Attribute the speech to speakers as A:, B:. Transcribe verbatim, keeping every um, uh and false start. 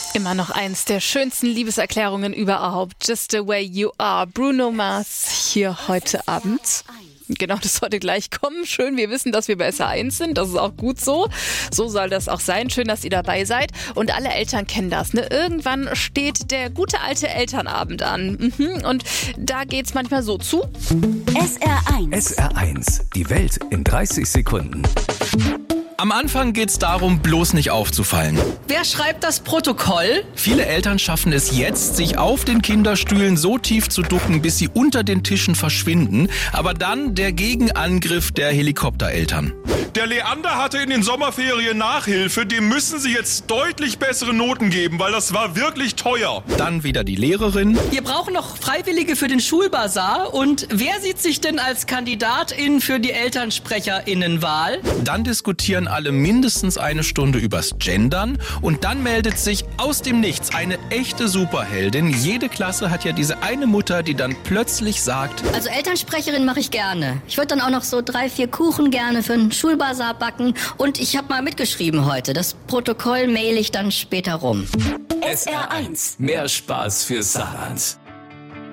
A: Immer noch eins der schönsten Liebeserklärungen überhaupt. Just the way you are. Bruno Mars hier heute Abend. Genau, das sollte gleich kommen. Schön, wir wissen, dass wir bei S R eins sind. Das ist auch gut so. So soll das auch sein. Schön, dass ihr dabei seid. Und alle Eltern kennen das, ne? Irgendwann steht der gute alte Elternabend an. Mhm. Und da geht's manchmal so zu.
B: S R eins.
C: S R eins. Die Welt in dreißig Sekunden.
D: Am Anfang geht's darum, bloß nicht aufzufallen.
E: Wer schreibt das Protokoll?
D: Viele Eltern schaffen es jetzt, sich auf den Kinderstühlen so tief zu ducken, bis sie unter den Tischen verschwinden. Aber dann der Gegenangriff der Helikoptereltern.
F: Der Leander hatte in den Sommerferien Nachhilfe, dem müssen Sie jetzt deutlich bessere Noten geben, weil das war wirklich teuer.
D: Dann wieder die Lehrerin.
E: Wir brauchen noch Freiwillige für den Schulbazar. Und wer sieht sich denn als Kandidatin für die ElternsprecherInnenwahl?
D: Dann diskutieren alle mindestens eine Stunde übers Gendern. Und dann meldet sich aus dem Nichts eine echte Superheldin. Jede Klasse hat ja diese eine Mutter, die dann plötzlich sagt:
G: Also Elternsprecherin mache ich gerne. Ich würde dann auch noch so drei, vier Kuchen gerne für einen Schulbazar backen. Und ich habe mal mitgeschrieben heute. Das Protokoll mail ich dann später rum.
C: S R eins. Mehr Spaß für Saarland.